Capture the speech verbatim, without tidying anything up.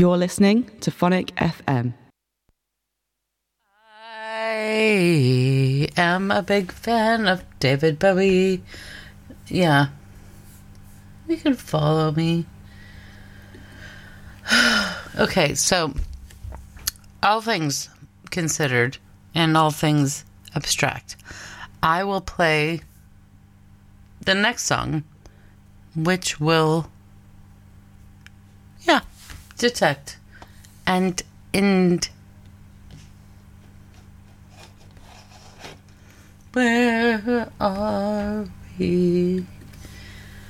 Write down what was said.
You're listening to Phonic F M. I am a big fan of David Bowie. Yeah. You can follow me. Okay, so all things considered and all things abstract, I will play the next song, which will, yeah, detect and end. Where are we?